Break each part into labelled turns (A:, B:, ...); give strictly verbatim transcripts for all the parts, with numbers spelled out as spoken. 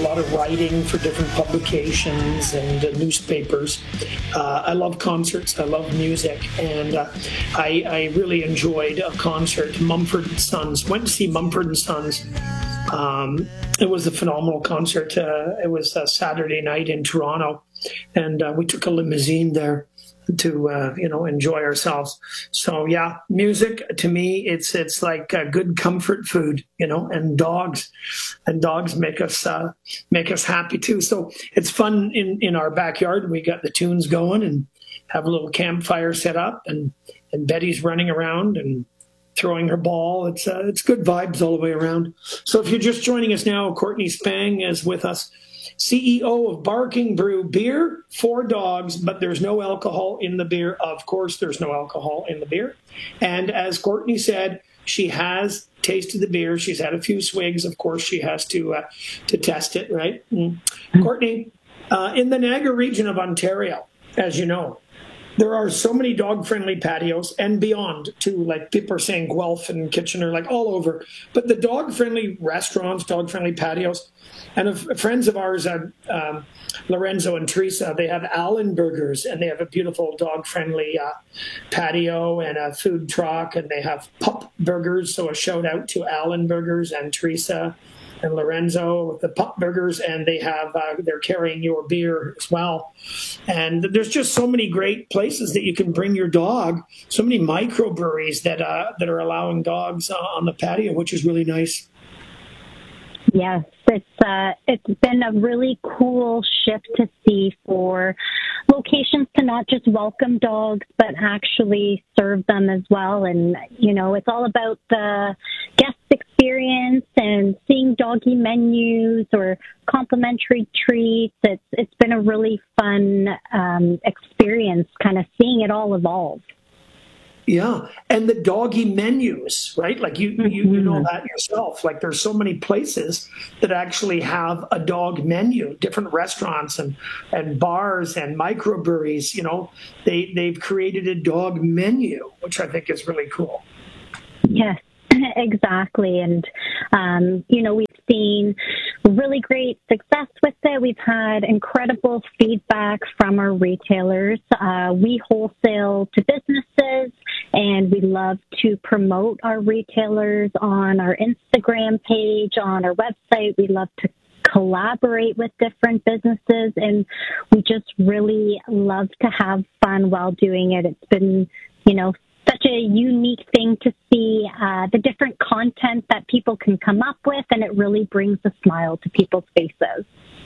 A: lot of writing for different publications and uh, newspapers. Uh, I love concerts. I love music, and uh, I, I really enjoyed a concert. Mumford and Sons. Went to see Mumford and Sons. Um, it was a phenomenal concert. Uh, it was a Saturday night in Toronto, and uh, we took a limousine there to uh, you know enjoy ourselves. So yeah, music to me, it's it's like a good comfort food, you know. And dogs, and dogs make us uh, make us happy too. So it's fun in in our backyard. We got the tunes going and have a little campfire set up, and and Betty's running around and throwing her ball. It's uh, it's good vibes all the way around. So if you're just joining us now, Courtney Spang is with us. C E O of Barking Brew Beer for dogs, but there's no alcohol in the beer. Of course, there's no alcohol in the beer. And as Courtney said, she has tasted the beer. She's had a few swigs. Of course, she has to uh, to test it, right? Mm. Courtney, uh, in the Niagara region of Ontario, as you know, there are so many dog-friendly patios and beyond, too. Like people are saying Guelph and Kitchener, like all over. But the dog-friendly restaurants, dog-friendly patios, and of, friends of ours, uh, um, Lorenzo and Teresa, they have Allen Burgers, and they have a beautiful dog-friendly uh, patio and a food truck, and they have Pup Burgers. So a shout-out to Allen Burgers and Teresa and Lorenzo with the Pup Burgers, and they have uh, they're carrying your beer as well. And there's just so many great places that you can bring your dog. So many microbreweries that uh, that are allowing dogs uh, on the patio, which is really nice.
B: Yes, it's uh, it's been a really cool shift to see for locations to not just welcome dogs, but actually serve them as well. And, you know, it's all about the guest experience and seeing doggy menus or complimentary treats. It's It's been a really fun um, experience, kind of seeing it all evolve.
A: Yeah, and the doggy menus, right? Like you, you, you know that yourself. Like there's so many places that actually have a dog menu, different restaurants and, and bars and microbreweries. You know, they they've created a dog menu, which I think is really cool.
B: Yes, exactly. And um, you know, we've seen really great success with it. We've had incredible feedback from our retailers. Uh, we wholesale to businesses, and we love to promote our retailers on our Instagram page, on our website. We love to collaborate with different businesses, and we just really love to have fun while doing it. It's been, you know, such a unique thing to see uh, the different content that people can come up with, and it really brings a smile to people's faces.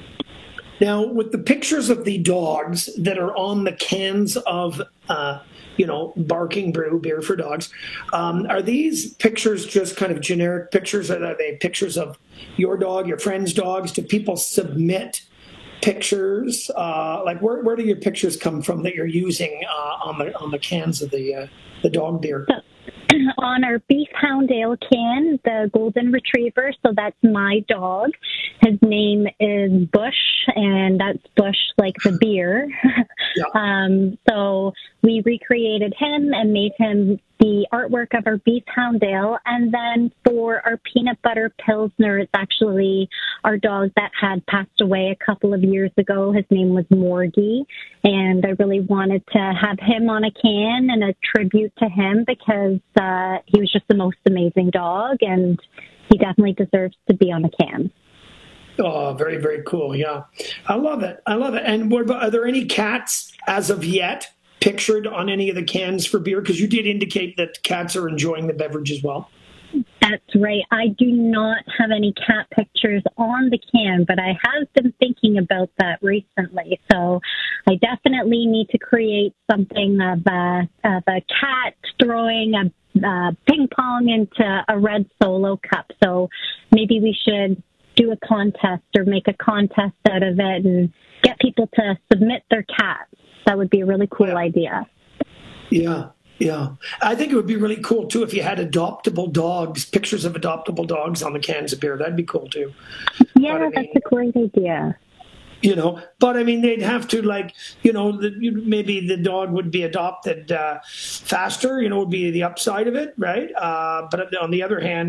A: Now, with the pictures of the dogs that are on the cans of, uh, you know, Barking Brew beer for dogs, um, are these pictures just kind of generic pictures? Are they pictures of your dog, your friend's dogs? Do people submit pictures? Uh, like, where where do your pictures come from that you're using uh, on the on the cans of the uh, the dog beer?
B: So, on our Beef Hound Ale can, the Golden Retriever, so that's my dog. His name is Bush, and that's Bush like the beer. Yeah. um, so we recreated him and made him the artwork of our Beef Hound Ale. And then for our Peanut Butter Pilsner, it's actually our dog that had passed away a couple of years ago. His name was Morgie, and I really wanted to have him on a can and a tribute to him because uh, he was just the most amazing dog, and he definitely deserves to be on a can.
A: Oh, very, very cool. Yeah. I love it. I love it. And what about, are there any cats as of yet pictured on any of the cans for beer? Because you did indicate that cats are enjoying the beverage as well.
B: That's right. I do not have any cat pictures on the can, but I have been thinking about that recently. So I definitely need to create something of a, of a cat throwing a uh, ping pong into a red Solo cup. So maybe we should do a contest or make a contest out of it and get people to submit their cats. That would be a really cool
A: yeah.
B: idea.
A: Yeah, yeah. I think it would be really cool, too, if you had adoptable dogs, pictures of adoptable dogs on the cans of beer. That'd be cool, too.
B: Yeah, but, I mean, that's a great idea.
A: You know, but I mean, they'd have to, like, you know, the, maybe the dog would be adopted uh, faster, you know, would be the upside of it, right? Uh, but on the other hand, uh,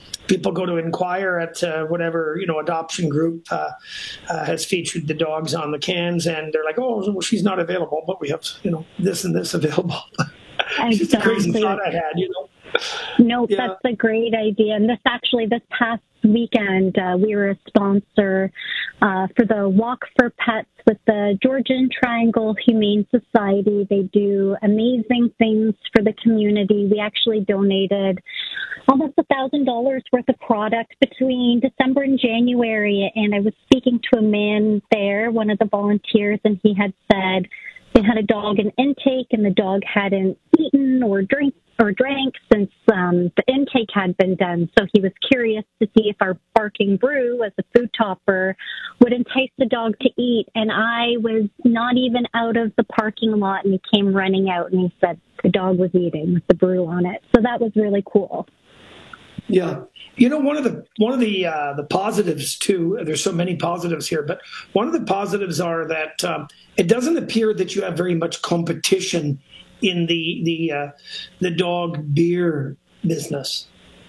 A: people go to inquire at uh, whatever, you know, adoption group uh, uh, has featured the dogs on the cans, and they're like, oh, well, she's not available, but we have, you know, this and this available. It's just a crazy thought I had, you know.
B: Nope,
A: Yeah.
B: that's a great idea. And this actually, this past weekend, uh, we were a sponsor uh, for the Walk for Pets with the Georgian Triangle Humane Society. They do amazing things for the community. We actually donated almost a thousand dollars worth of product between December and January. And I was speaking to a man there, one of the volunteers, and he had said they had a dog in intake, and the dog hadn't eaten or drink or drank since um, the intake had been done. So he was curious to see if our Barking Brew as a food topper would entice the dog to eat. And I was not even out of the parking lot, and he came running out, and he said the dog was eating with the brew on it. So that was really cool.
A: Yeah, you know, one of the one of the uh, the positives too. There's so many positives here, but one of the positives are that um, it doesn't appear that you have very much competition in the the uh, the dog beer business.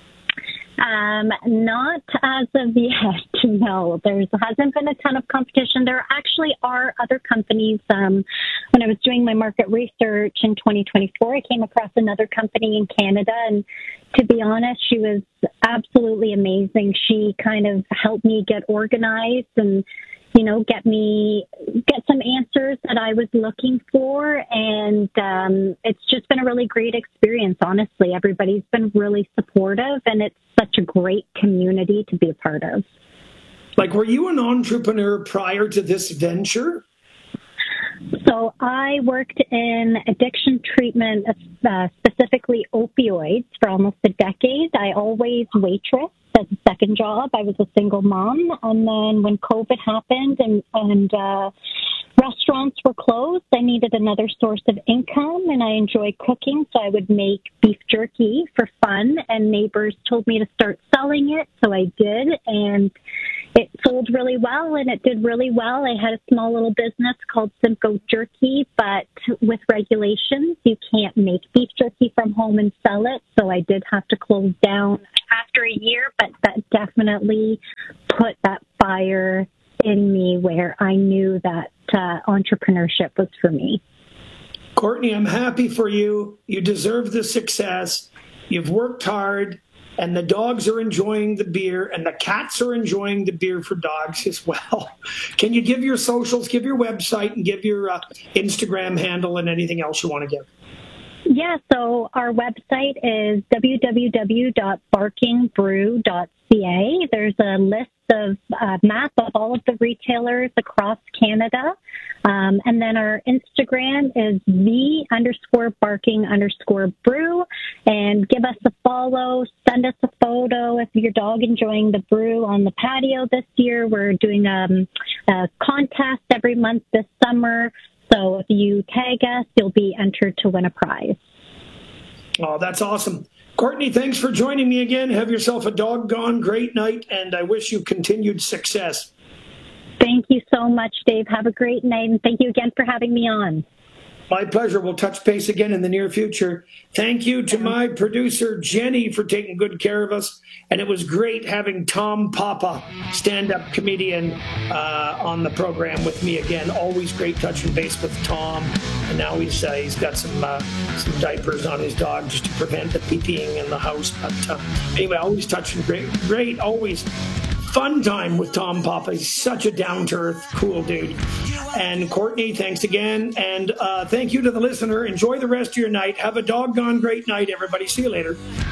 B: Um, not as of yet, no. There hasn't been a ton of competition. There actually are other companies. Um, when I was doing my market research in twenty twenty-four, I came across another company in Canada, and to be honest, she was absolutely amazing. She kind of helped me get organized and, you know, get me, get some answers that I was looking for. And um, it's just been a really great experience, honestly. Everybody's been really supportive, and it's such a great community to be a part of.
A: Like, were you an entrepreneur prior to this venture?
B: So I worked in addiction treatment, uh, specifically opioids, for almost a decade. I always waitressed as a second job. I was a single mom. And then when COVID happened and, and uh, restaurants were closed, I needed another source of income, and I enjoy cooking. So I would make beef jerky for fun, and neighbors told me to start selling it. So I did, and it sold really well, and it did really well. I had a small little business called Simcoe Jerky, but with regulations, you can't make beef jerky from home and sell it. So I did have to close down after a year, but that definitely put that fire in me where I knew that uh, entrepreneurship was for me.
A: Courtney, I'm happy for you. You deserve the success. You've worked hard. And the dogs are enjoying the beer, and the cats are enjoying the beer for dogs as well. Can you give your socials, give your website, and give your uh, Instagram handle and anything else you want to give?
B: Yeah, so our website is w w w dot barking brew dot c a. There's a list of uh, map of all of the retailers across Canada. Um, and then our Instagram is the underscore barking underscore brew. And give us a follow, send us a photo if your dog enjoying the brew on the patio this year. We're doing um, a contest every month this summer. So if you tag us, you'll be entered to win a prize.
A: Oh, that's awesome. Courtney, thanks for joining me again. Have yourself a doggone great night, and I wish you continued success.
B: Thank you so much, Dave. Have a great night, and thank you again for having me on.
A: My pleasure. We'll touch base again in the near future. Thank you to my producer, Jenny, for taking good care of us. And it was great having Tom Papa, stand-up comedian, uh, on the program with me again. Always great touching base with Tom. And now he's uh, he's got some uh, some diapers on his dog just to prevent the pee-peeing in the house. But uh, anyway, always touching great, great, always fun time with Tom Papa. He's such a down-to-earth, cool dude. And Courtney, thanks again. And uh, thank you to the listener. Enjoy the rest of your night. Have a doggone great night, everybody. See you later.